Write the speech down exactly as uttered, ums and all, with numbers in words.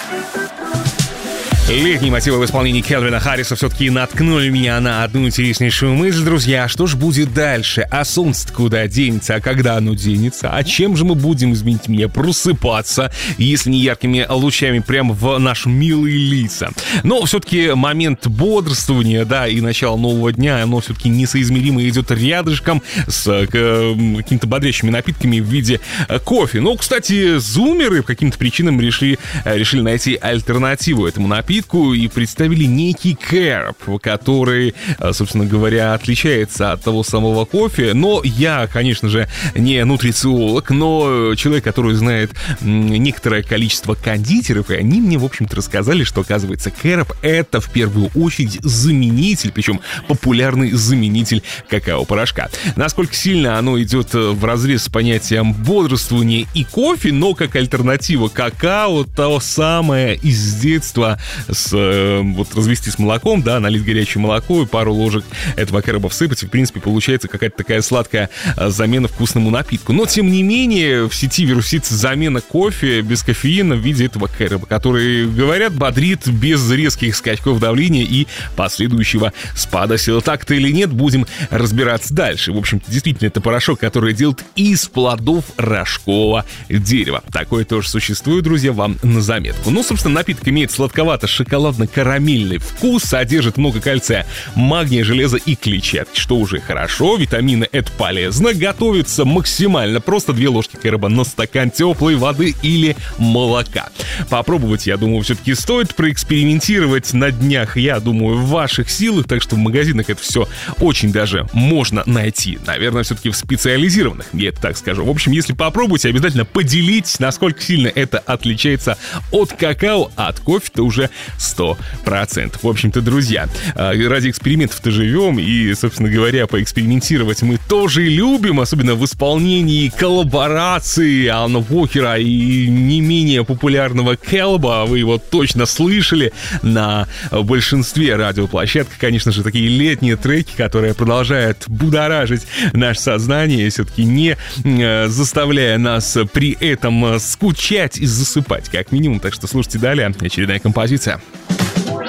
Летние мотивы в исполнении Кельвина Харриса все-таки наткнули меня на одну интереснейшую мысль, друзья. Что ж будет дальше? А солнце куда денется? А когда оно денется? А чем же мы будем, извините меня, просыпаться, если не яркими лучами прямо в наши милые лица? Но все-таки момент бодрствования, да, и начало нового дня, оно все-таки несоизмеримо идет рядышком с какими-то бодрящими напитками в виде кофе. Но, кстати, зумеры по каким-то причинам решили, решили найти альтернативу этому напитку и представили некий кэрп, который, собственно говоря, отличается от того самого кофе. Но я, конечно же, не нутрициолог, но человек, который знает некоторое количество кондитеров, и они мне, в общем-то, рассказали, что, оказывается, кэрп — это в первую очередь заменитель, причем популярный заменитель какао-порошка. Насколько сильно оно идет вразрез с понятием бодрствования и кофе, но как альтернатива какао, то самое из детства с, вот, развести с молоком, да, налить горячее молоко и пару ложек этого кэрэба всыпать, и, в принципе, получается какая-то такая сладкая замена вкусному напитку. Но, тем не менее, в сети вирусится замена кофе без кофеина в виде этого кэрэба, который, говорят, бодрит без резких скачков давления и последующего спада сил. Так-то или нет, будем разбираться дальше. В общем-то, действительно, это порошок, который делают из плодов рожкового дерева. Такое тоже существует, друзья, вам на заметку. Ну, собственно, напиток имеет сладковато-шоколадно-карамельный вкус, содержит много кальция, магния, железа и клетчатки, что уже хорошо. Витамины — это полезно. Готовится максимально просто: две ложки кэрэба на стакан теплой воды или молока. Попробовать, я думаю, все-таки стоит. Проэкспериментировать на днях, я думаю, в ваших силах, так что в магазинах это все очень даже можно найти. Наверное, все-таки в специализированных, я это так скажу. В общем, если попробуйте, обязательно поделитесь, насколько сильно это отличается от какао, а от кофе-то уже сто процентов. В общем-то, друзья, ради экспериментов-то живем, и, собственно говоря, поэкспериментировать мы тоже любим, особенно в исполнении коллаборации Алана Уокера и не менее популярного Кэлба. Вы его точно слышали на большинстве радиоплощадок. Конечно же, такие летние треки, которые продолжают будоражить наше сознание, все-таки не заставляя нас при этом скучать и засыпать, как минимум. Так что слушайте далее. Очередная композиция.